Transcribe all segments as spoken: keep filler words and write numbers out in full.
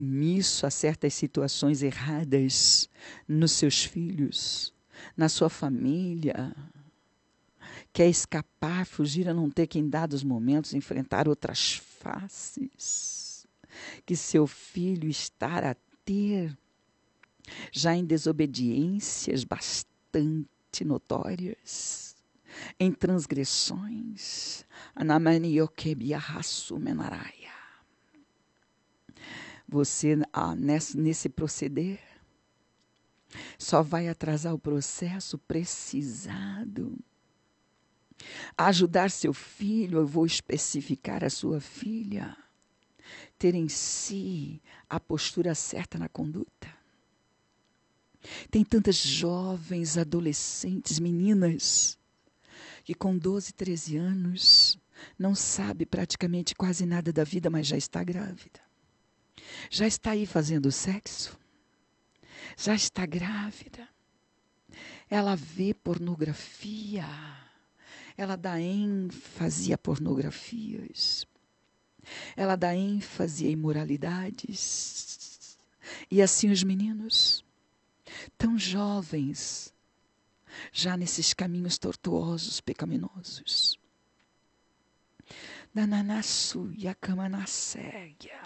submisso a certas situações erradas nos seus filhos, na sua família, quer escapar, fugir a não ter que, em dados momentos, enfrentar outras faces que seu filho está a ter, já em desobediências bastante notórias, em transgressões. Você, ah, nesse, nesse proceder, só vai atrasar o processo precisado. Ajudar seu filho, eu vou especificar a sua filha, ter em si a postura certa na conduta. Tem tantas jovens, adolescentes, meninas, que com doze, treze anos, não sabe praticamente quase nada da vida, mas já está grávida. Já está aí fazendo sexo. Já está grávida. Ela vê pornografia. Ela dá ênfase a pornografias. Ela dá ênfase a imoralidades. E assim os meninos, tão jovens, já nesses caminhos tortuosos, pecaminosos. Dananasu yakamanaségia.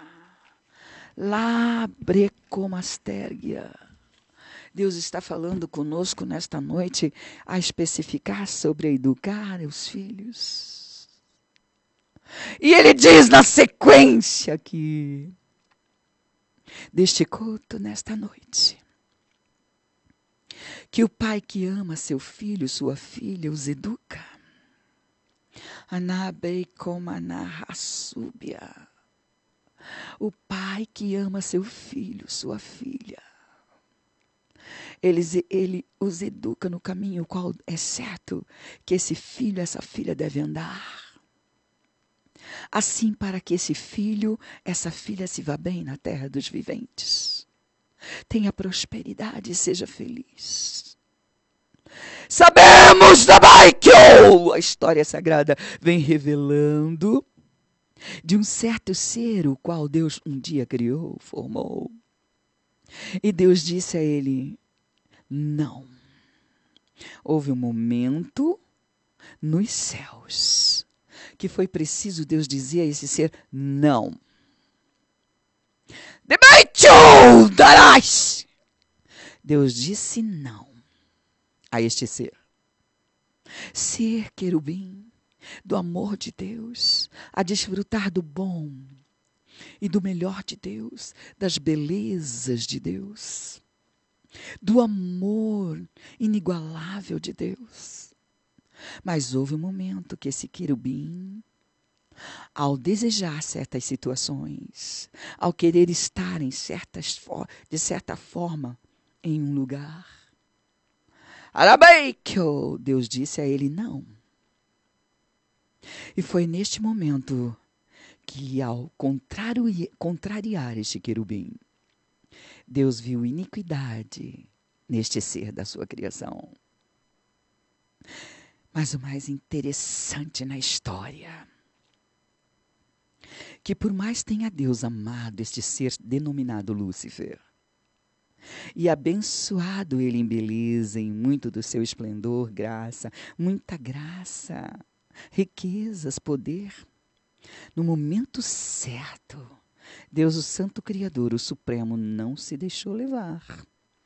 Labrecomastérgia. Deus está falando conosco nesta noite a especificar sobre educar os filhos. E ele diz na sequência aqui deste culto nesta noite que o pai que ama seu filho, sua filha, os educa. Anabeicomanahasúbia. O pai que ama seu filho, sua filha. Eles, ele os educa no caminho qual é certo que esse filho, essa filha deve andar. Assim, para que esse filho, essa filha se vá bem na terra dos viventes. Tenha prosperidade e seja feliz. Sabemos da Baikyo! A história sagrada vem revelando de um certo ser o qual Deus um dia criou, formou. E Deus disse a ele, não. Houve um momento nos céus que foi preciso Deus dizer a esse ser, não. Debaichu darás! Deus disse não a este ser. Ser querubim, do amor de Deus, a desfrutar do bom e do melhor de Deus, das belezas de Deus, do amor inigualável de Deus. Mas houve um momento que esse querubim, ao desejar certas situações, ao querer estar em certas, de certa forma em um lugar, Arabeikyo, Deus disse a ele não. E foi neste momento que, ao contrariar este querubim, Deus viu iniquidade neste ser da sua criação. Mas o mais interessante na história, que por mais tenha Deus amado este ser denominado Lúcifer, e abençoado ele em beleza, em muito do seu esplendor, graça, muita graça, riquezas, poder, no momento certo, Deus, o Santo Criador, o Supremo, não se deixou levar.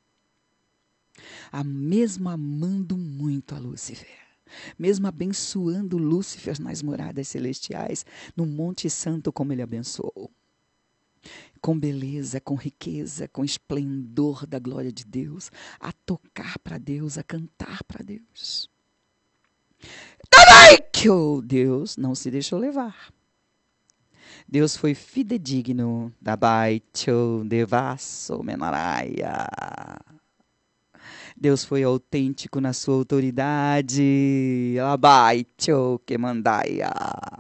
A mesmo amando muito a Lúcifer, mesmo abençoando Lúcifer nas moradas celestiais, no Monte Santo como ele abençoou. Com beleza, com riqueza, com esplendor da glória de Deus, a tocar para Deus, a cantar para Deus. Que Deus não se deixou levar. Deus foi fidedigno da Baicho Devasso Menaraya. Deus foi autêntico na sua autoridade. Abaicho Kemandaia.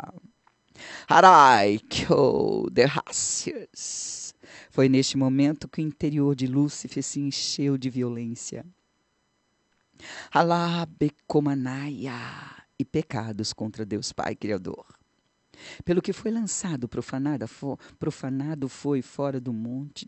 Haraikyo Derrácias. Foi neste momento que o interior de Lúcifer se encheu de violência. Alabecomanaya. E pecados contra Deus Pai Criador. Pelo que foi lançado, profanada, fo, profanado foi fora do monte